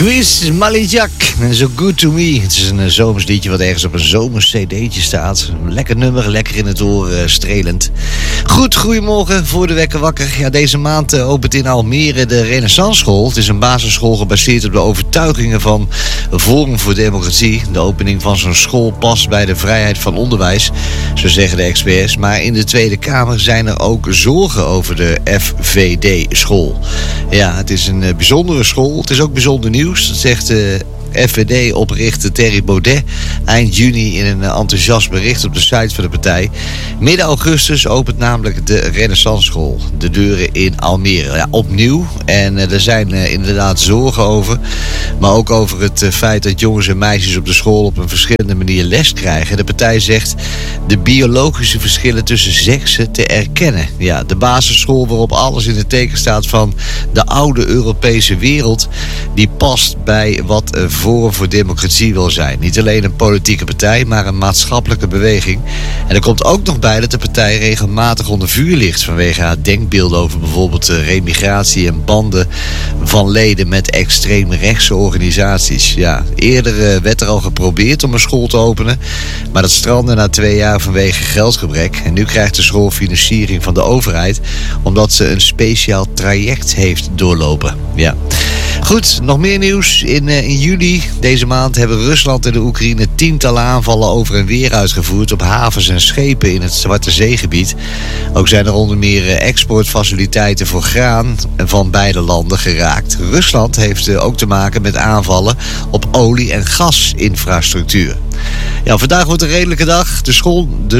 Chris Malijak en So Good To Me. Het is een zomers liedje wat ergens op een zomers cd'tje staat. Een lekker nummer, lekker in het oor, strelend. Goed, goedemorgen voor de wekker wakker. Ja, deze maand opent in Almere de Renaissance School. Het is een basisschool gebaseerd op de overtuigingen van Forum voor Democratie. De opening van zo'n school past bij de vrijheid van onderwijs, zo zeggen de experts. Maar in de Tweede Kamer zijn er ook zorgen over de FVD-school. Ja, het is een bijzondere school. Het is ook bijzonder nieuws. Dat zegt FVD-oprichter Thierry Baudet eind juni in een enthousiast bericht op de site van de partij. Midden augustus opent namelijk de Renaissance School de deuren in Almere. Ja, opnieuw. En er zijn inderdaad zorgen over. Maar ook over het feit dat jongens en meisjes op de school op een verschillende manier les krijgen. De partij zegt de biologische verschillen tussen seksen te erkennen. Ja, de basisschool waarop alles in het teken staat van de oude Europese wereld, die past bij wat Forum voor Democratie wil zijn. Niet alleen een politieke partij, maar een maatschappelijke beweging. En er komt ook nog bij dat de partij regelmatig onder vuur ligt vanwege haar denkbeelden over bijvoorbeeld remigratie en banden van leden met extreemrechtse organisaties. Ja, eerder werd er al geprobeerd om een school te openen, maar dat strandde na 2 jaar vanwege geldgebrek. En nu krijgt de school financiering van de overheid omdat ze een speciaal traject heeft doorlopen. Ja. Goed, nog meer nieuws. In juli deze maand hebben Rusland en de Oekraïne tientallen aanvallen over en weer uitgevoerd op havens en schepen in het Zwarte Zeegebied. Ook zijn er onder meer exportfaciliteiten voor graan van beide landen geraakt. Rusland heeft ook te maken met aanvallen op olie- en gasinfrastructuur. Ja, vandaag wordt een redelijke dag. De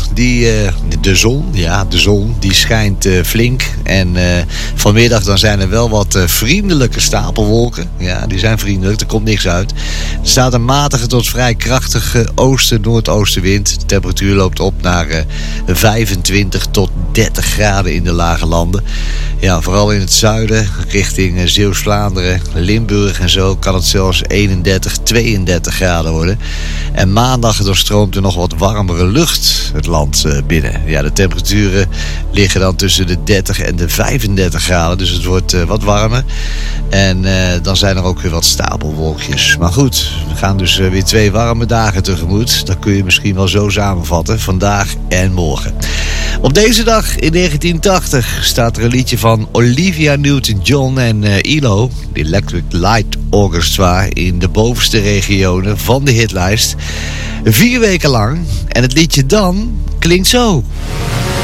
zon die schijnt flink. En vanmiddag dan zijn er wel wat vriendelijke stapelwolken. Ja, die zijn vriendelijk, er komt niks uit. Er staat een matige tot vrij krachtige oosten-noordoostenwind. De temperatuur loopt op naar 25 tot 30 graden in de lage landen. Ja, vooral in het zuiden, richting Zeeuws-Vlaanderen, Limburg en zo, kan het zelfs 31, 32 graden worden. En maandag doorstroomt er nog wat warmere lucht het land binnen. Ja, de temperaturen liggen dan tussen de 30 en de 35 graden. Dus het wordt wat warmer. En dan zijn er ook weer wat stapelwolkjes. Maar goed, we gaan dus weer 2 warme dagen tegemoet. Dat kun je misschien wel zo samenvatten. Vandaag en morgen. Op deze dag in 1980 staat er een liedje van Olivia Newton-John en ELO, de Electric Light Orchestra, in de bovenste regionen van de hitlijst. 4 weken lang. En het liedje dan klinkt zo.